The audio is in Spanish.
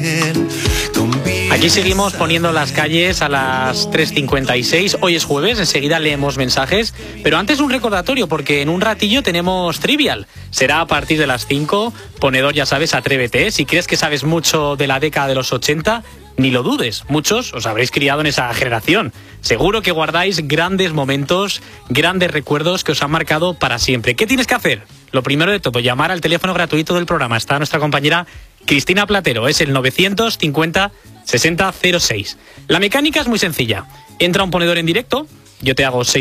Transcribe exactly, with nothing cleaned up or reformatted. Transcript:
Aquí seguimos poniendo las calles a las tres cincuenta y seis. Hoy es jueves, enseguida leemos mensajes. Pero antes un recordatorio, porque en un ratillo tenemos Trivial. Será a partir de las cinco. Ponedor, ya sabes, atrévete. Si crees que sabes mucho de la década de los ochenta, ni lo dudes. Muchos os habréis criado en esa generación. Seguro que guardáis grandes momentos, grandes recuerdos que os han marcado para siempre. ¿Qué tienes que hacer? Lo primero de todo, llamar al teléfono gratuito del programa. Está nuestra compañera Cristina Platero. Es el novecientos cincuenta sesenta cero seis. La mecánica es muy sencilla. Entra un ponedor en directo, yo te hago seis